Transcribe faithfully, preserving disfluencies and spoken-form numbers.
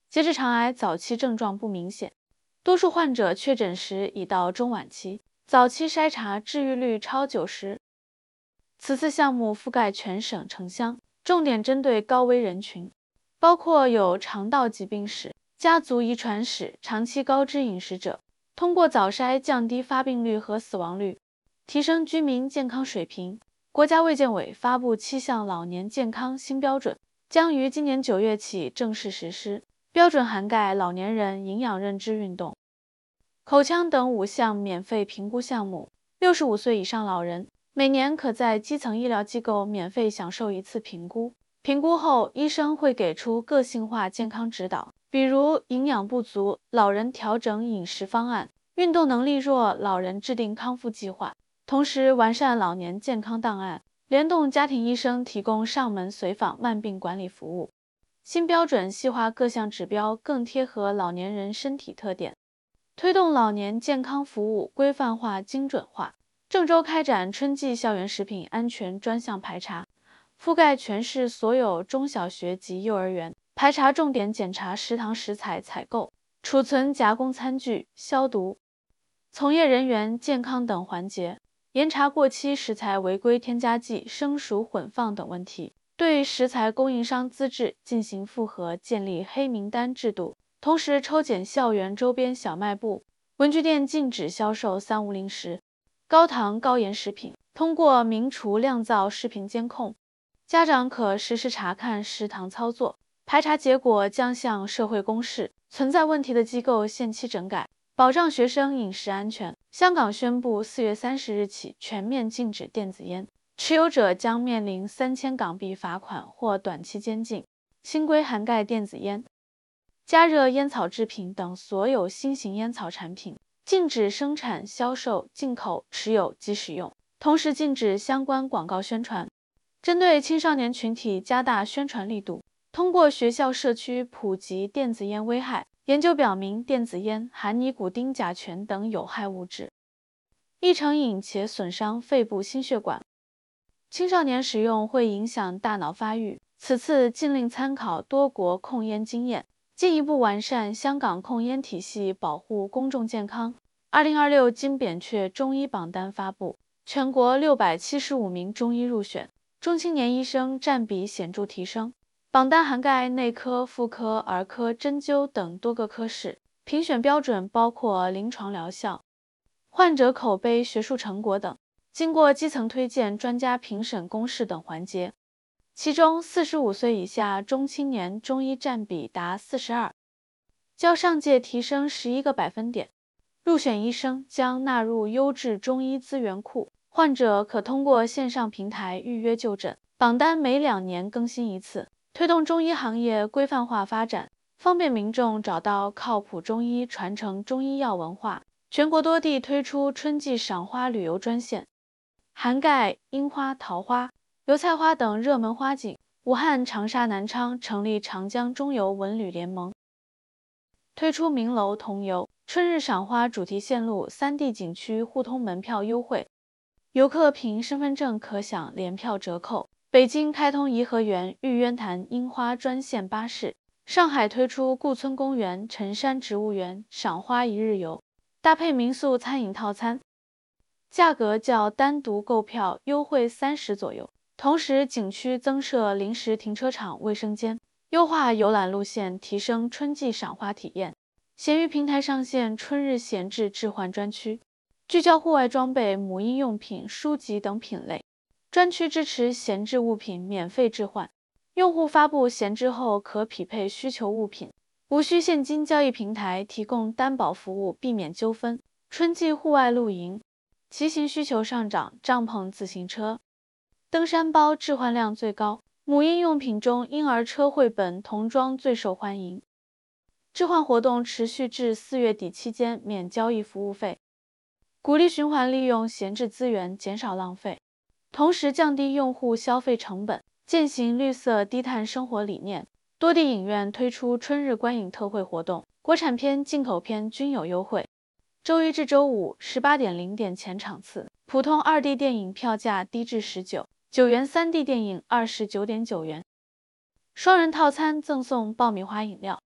结直肠癌早期症状不明显，多数患者确诊时已到中晚期，早期筛查治愈率超九十。此次项目覆盖全省城乡，重点针对高危人群，包括有肠道疾病史、家族遗传史、长期高脂饮食者，通过早筛降低发病率和死亡率，提升居民健康水平。国家卫健委发布七项老年健康新标准，将于今年九月起正式实施。标准涵盖老年人营养认知运动、口腔等五项免费评估项目。六十五岁以上老人每年可在基层医疗机构免费享受一次评估，评估后医生会给出个性化健康指导，比如营养不足老人调整饮食方案，运动能力弱老人制定康复计划。同时完善老年健康档案，联动家庭医生提供上门随访慢病管理服务。新标准细化各项指标，更贴合老年人身体特点，推动老年健康服务规范化、精准化。郑州开展春季校园食品安全专项排查，覆盖全市所有中小学及幼儿园，排查重点检查食堂食材采购、储存、加工餐具、消毒、从业人员健康等环节，严查过期食材违规添加剂、生熟混放等问题，对食材供应商资质进行复核，建立黑名单制度。同时抽检校园周边小卖部、文具店，禁止销售三无零食、高糖高盐食品。通过明厨亮灶视频监控，家长可实时查看食堂操作，排查结果将向社会公示，存在问题的机构限期整改，保障学生饮食安全。香港宣布四月三十日起全面禁止电子烟，持有者将面临三千港币罚款或短期监禁。新规涵盖电子烟、加热烟草制品等所有新型烟草产品，禁止生产、销售、进口、持有及使用，同时禁止相关广告宣传。针对青少年群体加大宣传力度，通过学校社区普及电子烟危害。研究表明，电子烟含尼古丁、甲醛等有害物质，易成瘾且损伤肺部心血管，青少年使用会影响大脑发育。此次禁令参考多国控烟经验，进一步完善香港控烟体系，保护公众健康。二零二六金扁鹊中医榜单发布，全国六百七十五名中医入选，中青年医生占比显著提升。榜单涵盖内科、妇科、儿科、针灸等多个科室，评选标准包括临床疗效、患者口碑、学术成果等，经过基层推荐、专家评审、公示等环节。其中四十五岁以下中青年中医占比达四十二，较上届提升十一个百分点。入选医生将纳入优质中医资源库，患者可通过线上平台预约就诊，榜单每两年更新一次。推动中医行业规范化发展，方便民众找到靠谱中医，传承中医药文化。全国多地推出春季赏花旅游专线，涵盖樱花、桃花、油菜花等热门花景。武汉、长沙、南昌成立长江中游文旅联盟，推出名楼同游、春日赏花主题线路三地景区互通门票优惠，游客凭身份证可享联票折扣。北京开通颐和园、玉渊潭樱花专线巴士，上海推出顾村公园、辰山植物园赏花一日游，搭配民宿餐饮套餐，价格较单独购票优惠三十左右。同时，景区增设临时停车场、卫生间，优化游览路线，提升春季赏花体验。闲鱼平台上线春日闲置置换专区，聚焦户外装备、母婴用品、书籍等品类。专区支持闲置物品免费置换，用户发布闲置后可匹配需求物品，无需现金交易，平台提供担保服务，避免纠纷。春季户外露营、骑行需求上涨，帐篷、自行车、登山包置换量最高。母婴用品中，婴儿车绘本、童装最受欢迎。置换活动持续至四月底期间，免交易服务费，鼓励循环利用闲置资源，减少浪费。同时降低用户消费成本，践行绿色低碳生活理念。多地影院推出春日观影特惠活动，国产片、进口片均有优惠。周一至周五十八点零点前场次，普通二 D 电影票价低至十九九元，三 D 电影二十九点九元。双人套餐赠送爆米花饮料。